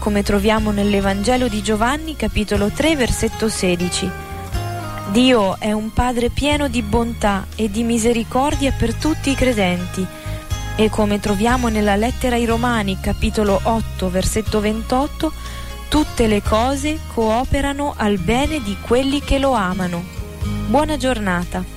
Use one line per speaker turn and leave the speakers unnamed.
come troviamo nell'Evangelo di Giovanni, capitolo 3, versetto 16. Dio è un Padre pieno di bontà e di misericordia per tutti i credenti, e come troviamo nella lettera ai Romani, capitolo 8, versetto 28, tutte le cose cooperano al bene di quelli che lo amano. Buona giornata.